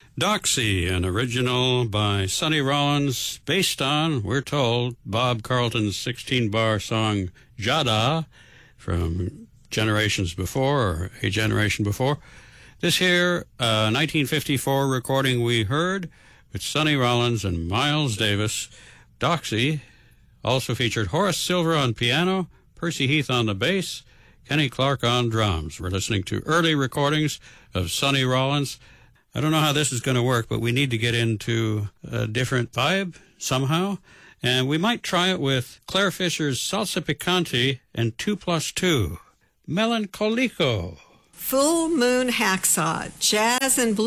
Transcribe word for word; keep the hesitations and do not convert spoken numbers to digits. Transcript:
Doxy, an original by Sonny Rollins, based on, we're told, Bob Carlton's sixteen-bar song Jada from generations before, or a generation before. This here, uh, nineteen fifty-four recording we heard with Sonny Rollins and Miles Davis. Doxy also featured Horace Silver on piano, Percy Heath on the bass, Kenny Clark on drums. We're listening to early recordings of Sonny Rollins. I don't know how this is going to work, but we need to get into a different vibe somehow. And we might try it with Claire Fisher's Salsa Picante and two plus two. Melancolico. Full Moon Hacksaw, jazz and blues.